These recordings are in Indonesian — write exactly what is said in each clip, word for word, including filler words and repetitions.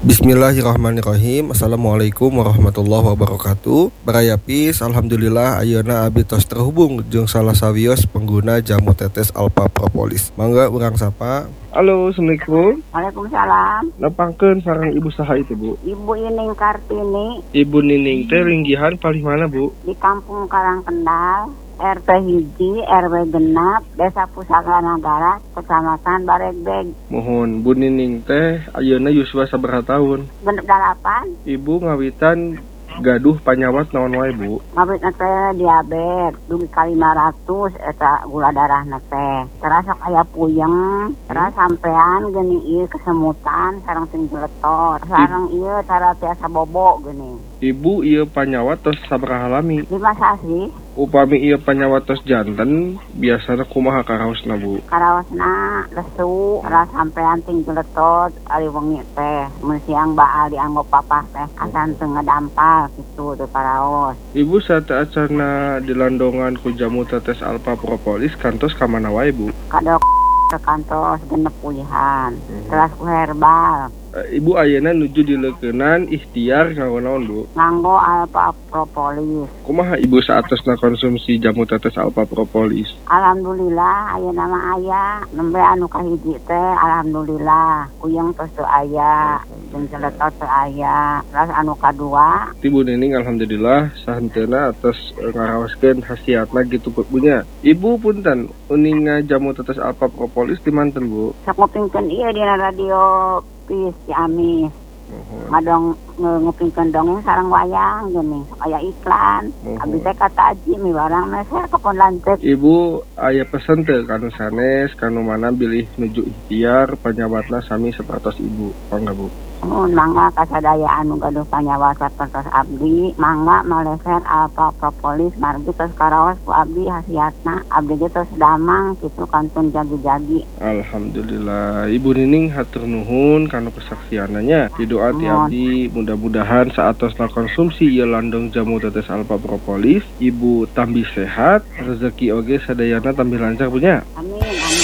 Bismillahirrahmanirrahim. Assalamualaikum warahmatullahi wabarakatuh. Barayapis, alhamdulillah ayeuna abdi tos terhubung jeung salah sawios pengguna jamu tetes Alpha Propolis. Mangga urang sapa. Halo, Assalamualaikum. Waalaikumsalam. Nepangkeun sareng ibu saha itu, Bu? Ibu Ining Kartini. Ibu Nining teh linggihan palih mana, Bu? Di Kampung Karangkendal, R T hiji, R W genap, Desa Pusaka Nagara, Kecamatan Baregbeg. Mohon Bu Nining teh ayeuna yuswa sabaraha taun? Genep dalapan. Ibu ngawitan gaduh panyawat naon wae, Bu? Ngabitna teh diabetes, dugi ka lima ratus eta gula darahna teh. Terasa aya puyeng, terus sampean geni ieu kesemutan sareng sing jeletor, sareng ieu cara tiasa bobo geni. Ibu ieu panyawat tos sabaraha lami? Lima sasi. Upami ieu panyawat tos janten, biasana kumaha karaosna, Bu? Karaosna lesu, terus sampean ting jeletot ari wengi teh. Mun siang baal dianggo papah teh, asan teu ngadampal kitu teh karaos. Ibu saat acarna dilandongan ku jamu tetes Alpha Propolis kantos ka mana wae, Bu? Kadok ke kantos genep pulihan, terus ku herbal. Ibu ayeuna nuju dileukeunnan ikhtiar nganggo naon, Bu? Nganggo Alpha Propolis. Kumaha Ibu saatosna konsumsi jamu tetes Alpha Propolis? Alhamdulillah ayeuna mah aya, nembe anu kahiji teh alhamdulillah kuyeng tos teu aya, jeung jeletot teu aya. Terus anu kadua, Ibu Nining alhamdulillah sahenteuna atas ngaraoskeun khasiatna gitu punya. Ibu punten uninga jamu tetes Alpha Propolis di manten, Bu? sok ngupingkeun ieu dina radio Pis Ciamis. Mohon. Ngadong ngupingkeun dongeng sareng wayang gini, aya iklan. Mohon. Abdi teh kata Aji mi barang meser kepon lanceuk. Ibu aya pesen teu kanu sanes kanu mana bilih nuju ikhtiar panyawatna sami sapertos Ibu. Mangga, Bu. Mun mangga kasadaya anu gaduh panyawat sapertos abdi, mangga maleser Alpha Propolis margi tos karaos ku abdi hasiatna. Abdi ge tos damang kitu kantun jagi-jagi. Alhamdulillah. Ibu Nining hatur nuhun kanu kesaksiananya. Didoa ti abdi mudah-mudahan saatosna konsumsi ieu landong jamu tetes Alpha Propolis, Ibu tambih sehat, rezeki oge sadayana tambih lancar punya. Amin amin.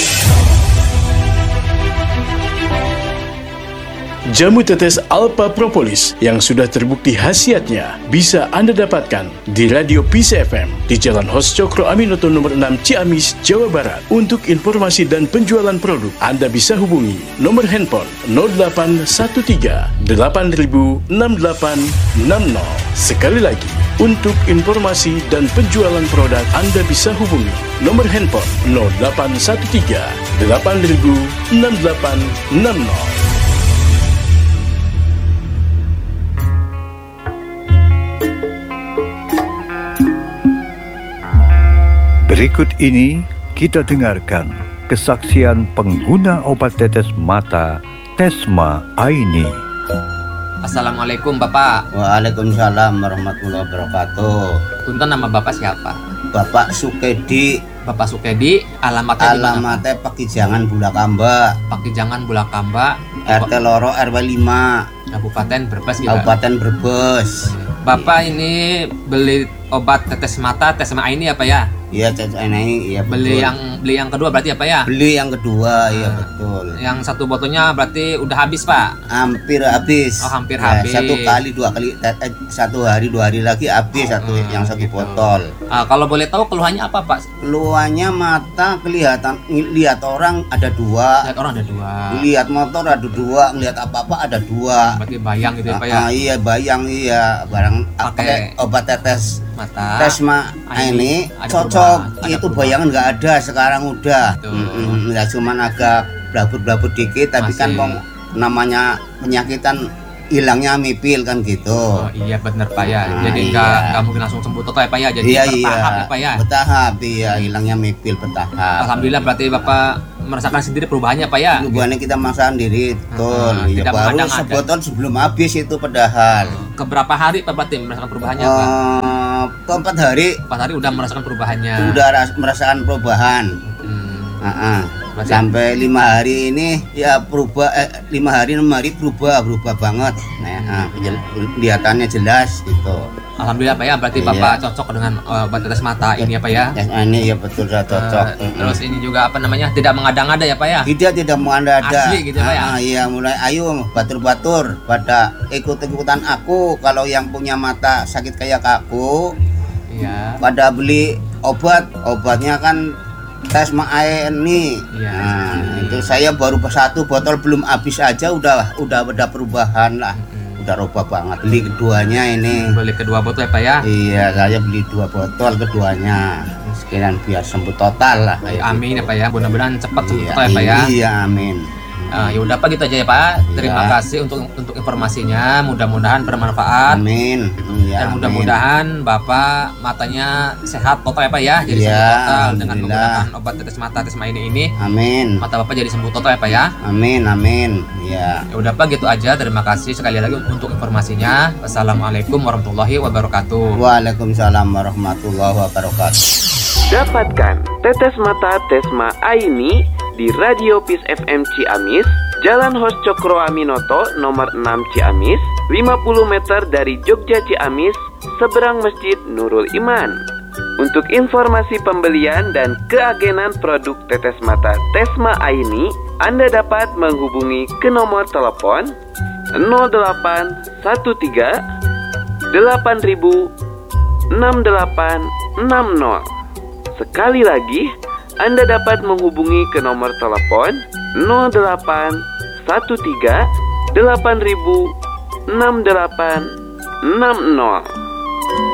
Jamu tetes Alpha Propolis yang sudah terbukti khasiatnya bisa Anda dapatkan di Radio Peace F M di Jalan Hos Cokro Aminoto nomor enam Ciamis, Jawa Barat. Untuk informasi dan penjualan produk, Anda bisa hubungi nomor handphone nol delapan satu tiga delapan nol enam delapan enam nol. Sekali lagi, untuk informasi dan penjualan produk, Anda bisa hubungi nomor handphone nol delapan satu tiga delapan nol enam delapan enam nol. Berikut ini kita dengarkan kesaksian pengguna obat tetes mata Tesma Aini. Assalamualaikum Bapak. Waalaikumsalam warahmatullahi wabarakatuh. Punten, nama Bapak siapa? Bapak Sukedi. Bapak Sukedi, alamatnya di mana? Alamatnya Pakijangan Bulakamba. Pakijangan Bulakamba, R T Loro R W lima, Kabupaten Brebes gitu. Kabupaten Brebes. Bapak ini beli obat tetes mata Tesma Aini apa ya? Iya, ini iya betul. Beli yang beli yang kedua berarti apa ya? Beli yang kedua, iya betul. Yang satu botolnya berarti udah habis, Pak? Hampir habis. Oh, hampir ya, habis. Satu kali, dua kali, eh, satu hari, dua hari lagi habis satu Hmm, yang satu gitu. botol. Ah, kalau boleh tahu keluhannya apa, Pak? Keluhannya mata kelihatan, lihat orang ada dua. Lihat orang ada dua. Lihat motor ada dua, ngelihat apa-apa ada dua. Berarti bayang gitu ya, Pak ya? Ah, iya bayang, iya barang Pakai pakai obat tetes mata. Tesma ini ada cocok. perubahan, ada Itu perubahan. bayangan nggak ada sekarang udah. Betul. Mm-mm, ya cuman agak blabut-blabut dikit, tapi Masih. kan kong namanya penyakitan hilangnya mipil kan gitu. Oh iya benar Pak ya. Nah, Jadi iya. nggak nggak mungkin langsung sembuh total ya Pak ya. Jadi iya bertahap iya. ya Pak ya. Bertahap iya, hilangnya mipil bertahap. Alhamdulillah berarti Bapak merasakan sendiri perubahannya Pak ya. Perubahannya kita masakan diri, betul. Ah, Ya, tidak baru mengada-ngada. sebotol sebelum habis itu padahal. Keberapa hari Pak Batin merasakan perubahannya Pak? Eh, keempat hari Empat hari udah merasakan perubahannya. udah ras- merasakan perubahan. Hmm. Ah, ah. Masih. Sampai lima hari ini ya berubah, eh, lima hari enam hari berubah berubah banget. Nah, nah kelihatannya jelas gitu. Alhamdulillah Pak ya, berarti Iya. Bapak cocok dengan uh, obat tetes mata ini ya Pak ya. Ya, ini ya betul sudah cocok. Uh, terus ini juga apa namanya, tidak mengada-ngada ya Pak ya. Tidak tidak mengada-ada. Asli gitu Pak ya. Ah, iya mulai ayo batur-batur pada ikut-ikutan aku kalau yang punya mata sakit kayak aku. Iya. Pada beli obat, obatnya kan Tesma A I N ini. Iya. Nah, itu saya baru satu botol belum habis aja udah udah ada perubahan lah. Mm-mm. Udah rubah banget. Beli keduanya ini. Beli kedua botol ya Pak ya. Iya, saya beli dua botol keduanya. Sekalian biar sembuh total lah. Baik, kayak amin gitu. ya Pak ya. Mudah-mudahan cepat sembuh Iya, total ya Pak ya. Iya, amin. Uh, ya udah Pak gitu aja ya Pak. Terima Iya. kasih untuk untuk informasinya. Mudah-mudahan bermanfaat. Amin. Iya, Dan mudah-mudahan Bapak matanya sehat total ya Pak ya. Jadi Iya, sembuh total dengan alhamdulillah. menggunakan obat tetes mata Tesma ini ini. Amin. Mata Bapak jadi sembuh total ya Pak ya. Amin, amin. Iya. Ya udah Pak gitu aja. Terima kasih sekali lagi untuk informasinya. Wassalamualaikum warahmatullahi wabarakatuh. Waalaikumsalam warahmatullahi wabarakatuh. Dapatkan tetes mata Tesma Aini di Radio Peace F M Ciamis, Jalan Hos Cokro Aminoto nomor enam Ciamis, lima puluh meter dari Jogja Ciamis, seberang Masjid Nurul Iman. Untuk informasi pembelian dan keagenan produk tetes mata Tesma Aini, Anda dapat menghubungi ke nomor telepon nol delapan satu tiga delapan ribu enam delapan enam nol. Sekali lagi, Anda dapat menghubungi ke nomor telepon nol delapan satu tiga delapan ribu enam delapan enam nol.